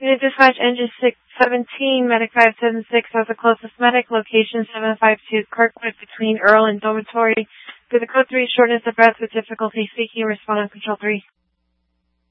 Unit Dispatch Engine 617, Medic 576 has the closest medic, location 752 Kirkwood between Earl and Dormitory. Through the code 3, shortness of breath with difficulty speaking, respond on control 3.